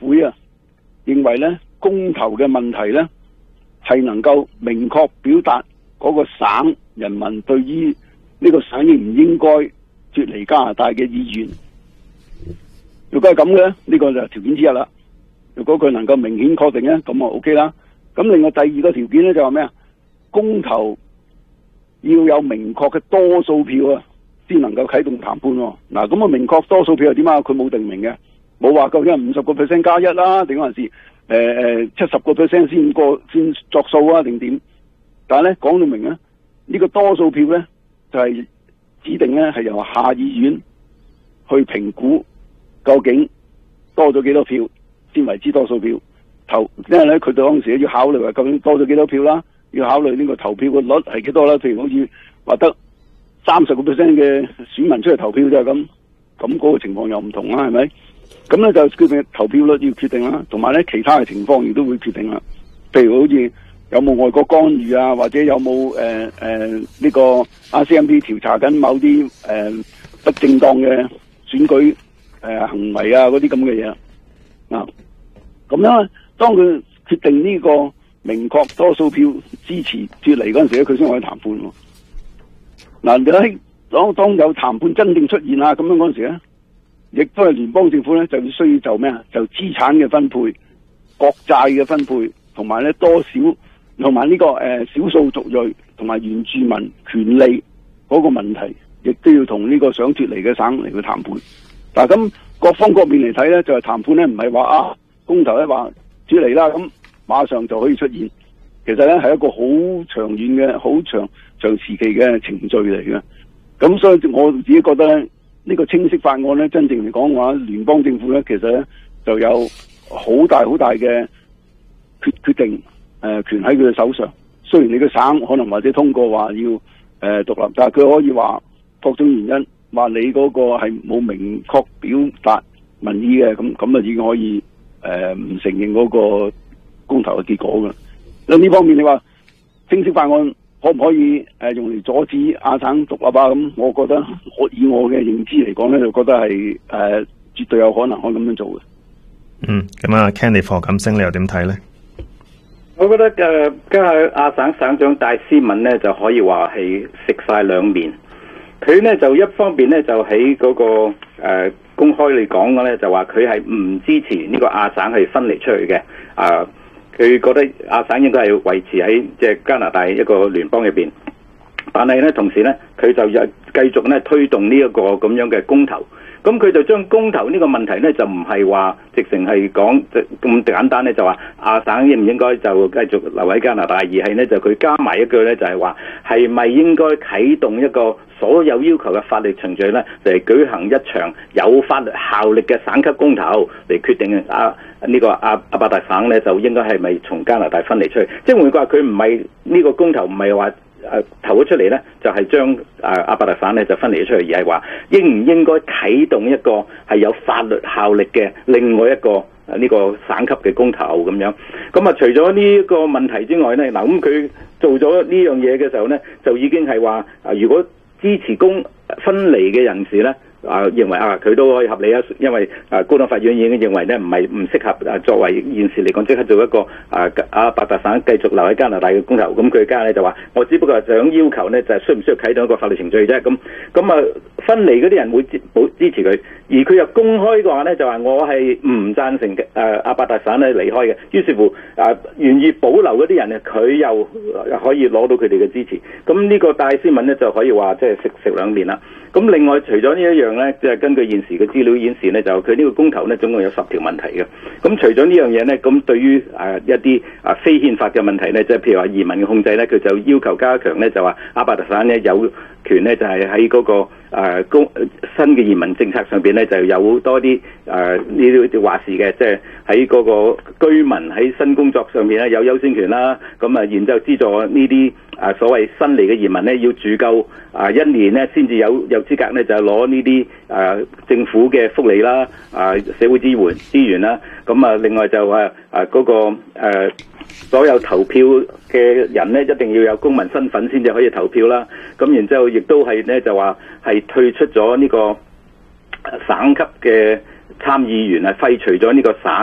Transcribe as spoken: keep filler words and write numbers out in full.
會啊認為咧公投嘅問題咧係能夠明確表達嗰個省人民對於呢個省應唔應該脫離加拿大嘅意願。如果係咁嘅咧，呢個就係條件之一啦。如果佢能夠明顯確定咧，咁啊 OK 啦。咁另外第二個條件咧就話咩啊？公投要有明確嘅多數票啊，先能夠啟動談判。嗱，咁啊明確多數票係點啊？佢冇定明嘅，冇話究竟係五十個 percent 加一啦，定還是誒誒七十個 percent 先過先作數啊，定點？但係咧講到明咧，呢個多數票咧就係指定咧係由下議院去評估究竟多咗幾多票先為之多數票投，因為咧佢當時要考慮話究竟多咗幾多票啦，要考慮呢個投票嘅率係幾多啦。譬如好似話得三十個 percent 嘅選民出嚟投票就係咁，咁嗰個情況又唔同啦，係咪？咁咧就決定投票率要決定啦，同埋咧其他嘅情況亦都會決定啦。譬如好似有冇外國干預啊，或者有冇誒誒呢個 R C M P 調查緊某啲誒、呃、不正當嘅選舉誒、呃、行為啊，嗰啲咁嘅嘢啊。咁樣當佢決定呢個明確多數票支持脫離嗰陣時咧，佢先可以談判。嗱，你喺當當有談判真正出現啊，咁樣嗰陣時咧，亦都係聯邦政府咧就需要就咩啊？就資產嘅分配、國債嘅分配，同埋咧多少，同埋呢個誒少數族裔同埋原住民權利嗰個問題，亦都要同呢個想脫離嘅省嚟去談判。但係咁各方各面嚟睇咧，就係、是、談判咧，唔係話啊公投咧話脫離啦，咁馬上就可以出現。其實咧係一個好長遠嘅、好長長時期嘅程序嚟嘅。咁所以我自己覺得咧，呢、這個清晰法案咧，真正嚟講嘅話，聯邦政府咧其實咧就有好大好大嘅決決定誒、呃、權喺佢嘅手上。雖然你個省可能或者通過話要誒獨、呃、立，但係佢可以話各種原因話你嗰個係冇明確表達民意嘅，咁咁啊已經可以誒唔、呃、承認嗰個公投嘅結果㗎。咁呢方面你話清晰法案可唔可以誒、呃、用嚟阻止亞省獨立啊？咁我覺得我以我嘅認知嚟講咧，就覺得係誒、呃、絕對有可能可以咁樣做嘅。 嗯，咁啊 Candy 何錦星你又點睇咧？ 我覺得誒，家下亞省省長戴斯敏咧就可以話係食晒兩面。佢咧就一方面咧就喺嗰、那個誒、呃、公開嚟講嘅咧，就話佢係唔支持呢個亞省係分離出去嘅。啊、呃，佢覺得亞省應該係維持喺即係加拿大一個聯邦入邊。但係咧同時咧，佢就又繼續咧推動呢一個咁樣嘅公投。咁佢就將公投呢個問題咧，就唔係話直情係講咁簡單咧，就話亞省應唔應該就繼續留喺加拿大，而係咧就佢加埋一句咧，就係話係咪應該啟動一個所有要求嘅法律程序咧，嚟舉行一場有法律效力嘅省級公投嚟決定啊呢、這個阿阿伯達省咧就應該係咪從加拿大分離出去？即係換句話，佢唔係呢個公投唔係話。誒投咗出嚟咧，就係將誒阿伯達省咧就分離咗出去，而係話應唔應該啟動一個係有法律效力嘅另外一個呢、這個省級嘅公投咁樣。咁啊，除咗呢一個問題之外咧，嗱咁佢做咗呢樣嘢嘅時候咧，就已經係話啊，如果支持公分離嘅人士咧。啊，認為啊，佢都可以合理啊，因為啊，高等法院已經認為咧，唔係唔適合啊，作為現時嚟講，即刻做一個啊，阿伯達省繼續留喺加拿大嘅公投。咁佢家咧就話，我只不過係想要求咧，就係、是、需唔需要啟動一個法律程序啫。咁咁啊，分離嗰啲人會支保支持佢，而佢又公開嘅話咧，就話我係唔贊成嘅誒阿伯達省咧離開嘅。於是乎啊，願意保留嗰啲人咧，佢又可以攞到佢哋嘅支持。咁呢個戴斯敏咧就可以話即係食食兩面啦。咁另外除咗呢一樣咧，即係根據現時嘅資料顯示咧，就佢呢個公投咧總共有十條問題嘅。咁除咗呢樣嘢咧，咁對於誒一啲啊非憲法嘅問題咧，即係譬如話移民嘅控制咧，佢就要求加強咧，就話阿伯達省咧有權咧就係喺嗰個誒公新嘅移民政策上邊咧就有多啲誒呢啲話事嘅，即係喺嗰個居民喺新工作上邊咧有優先權啦。咁啊，然之後資助呢啲啊所謂新嚟嘅移民咧要住夠啊一年咧先至有有資格咧就攞呢啲誒政府嘅福利啦，啊社會支援資源啦。咁啊，另外就話啊嗰個誒所有投票嘅人咧一定要有公民身份先至可以投票啦。咁然之後亦都係咧就話係退出咗呢個省級嘅參議員啊，廢除咗呢個省